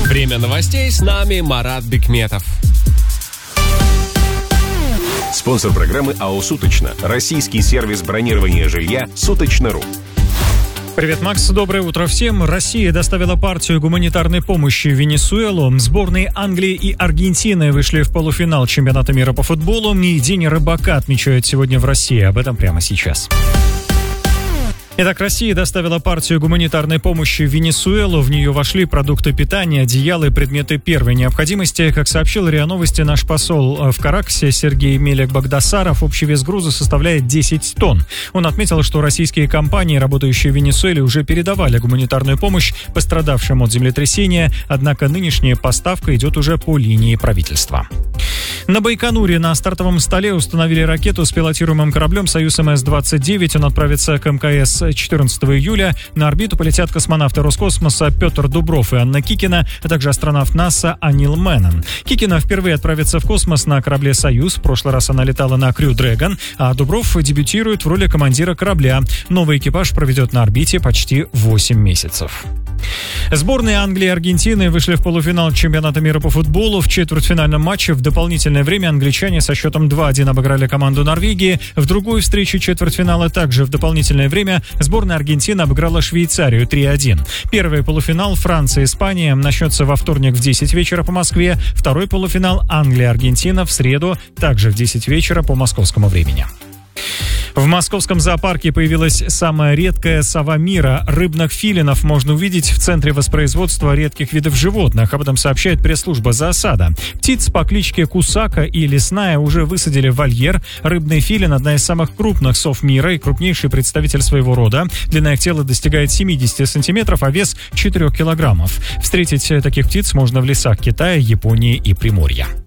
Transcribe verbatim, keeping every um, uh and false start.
Время новостей, с нами Марат Бекметов. Спонсор программы АО «Суточно». Российский сервис бронирования жилья «Суточно.ру». Привет, Макс. Доброе утро всем. Россия доставила партию гуманитарной помощи в Венесуэлу. Сборные Англии и Аргентины вышли в полуфинал чемпионата мира по футболу. И День рыбака отмечают сегодня в России. Об этом прямо сейчас. Итак, Россия доставила партию гуманитарной помощи в Венесуэлу. В нее вошли продукты питания, одеяла и предметы первой необходимости. Как сообщил РИА Новости наш посол в Каракасе Сергей Мелек-Багдасаров, общий вес груза составляет десять тонн. Он отметил, что российские компании, работающие в Венесуэле, уже передавали гуманитарную помощь пострадавшим от землетрясения, однако нынешняя поставка идет уже по линии правительства. На Байконуре на стартовом столе установили ракету с пилотируемым кораблем «Союз эм эс двадцать девять». Он отправится к эм ка эс четырнадцатого июля. На орбиту полетят космонавты Роскосмоса Петр Дубров и Анна Кикина, а также астронавт НАСА Анил Мэннон. Кикина впервые отправится в космос на корабле «Союз». В прошлый раз она летала на Крю Дрэгон, а Дубров дебютирует в роли командира корабля. Новый экипаж проведет на орбите почти восемь месяцев. Сборные Англии и Аргентины вышли в полуфинал чемпионата мира по футболу. В четвертьфинальном матче в дополнительное время англичане со счетом два один обыграли команду Норвегии. В другой встрече четвертьфинала также в дополнительное время сборная Аргентины обыграла Швейцарию три один. Первый полуфинал Франция-Испания начнется во вторник в десять вечера по Москве. Второй полуфинал Англия-Аргентина в среду также в десять вечера по московскому времени. В московском зоопарке появилась самая редкая сова мира. Рыбных филинов можно увидеть в Центре воспроизводства редких видов животных. Об этом сообщает пресс-служба зоосада. Птиц по кличке Кусака и Лесная уже высадили в вольер. Рыбный филин – одна из самых крупных сов мира и крупнейший представитель своего рода. Длина их тела достигает семьдесят сантиметров, а вес четыре килограммов. Встретить таких птиц можно в лесах Китая, Японии и Приморья.